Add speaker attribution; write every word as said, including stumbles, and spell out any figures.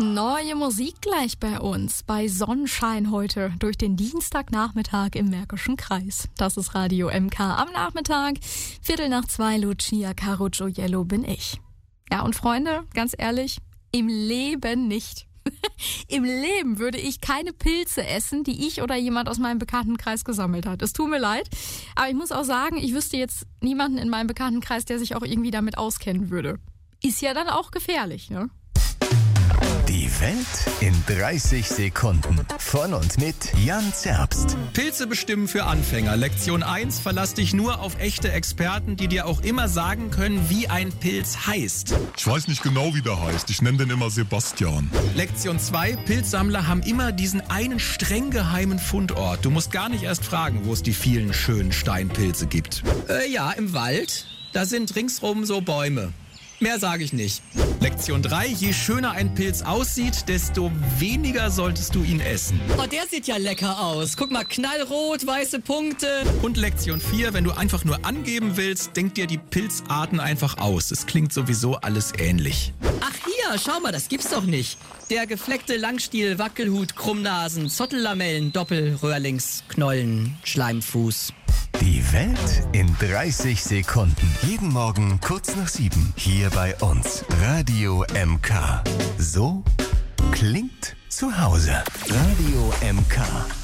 Speaker 1: Neue Musik gleich bei uns, bei Sonnenschein heute durch den Dienstagnachmittag im Märkischen Kreis. Das ist Radio M K am Nachmittag. Viertel nach zwei, Lucia Caro Gioiello bin ich. Ja, und Freunde, ganz ehrlich, im Leben nicht. Im Leben würde ich keine Pilze essen, die ich oder jemand aus meinem Bekanntenkreis gesammelt hat. Es tut mir leid, aber ich muss auch sagen, ich wüsste jetzt niemanden in meinem Bekanntenkreis, der sich auch irgendwie damit auskennen würde. Ist ja dann auch gefährlich, ne?
Speaker 2: Die Welt in dreißig Sekunden. Von und mit Jan Zerbst.
Speaker 3: Pilze bestimmen für Anfänger. Lektion eins: Verlass dich nur auf echte Experten, die dir auch immer sagen können, wie ein Pilz heißt.
Speaker 4: Ich weiß nicht genau, wie der heißt. Ich nenne den immer Sebastian.
Speaker 3: Lektion zwei: Pilzsammler haben immer diesen einen streng geheimen Fundort. Du musst gar nicht erst fragen, wo es die vielen schönen Steinpilze gibt. Äh, ja, im Wald. Da sind ringsrum so Bäume. Mehr sage ich nicht. Lektion drei: Je schöner ein Pilz aussieht, desto weniger solltest du ihn essen.
Speaker 5: Oh, der sieht ja lecker aus. Guck mal, knallrot, weiße Punkte.
Speaker 3: Und Lektion vier: Wenn du einfach nur angeben willst, denk dir die Pilzarten einfach aus. Es klingt sowieso alles ähnlich.
Speaker 5: Ach hier, schau mal, das gibt's doch nicht. Der gefleckte Langstiel, Wackelhut, Krummnasen, Zottellamellen, Doppelröhrlings, Knollen, Schleimfuß.
Speaker 2: Die Welt in dreißig Sekunden. Jeden Morgen kurz nach sieben. Hier bei uns. Radio M K. So klingt zu Hause. Radio M K.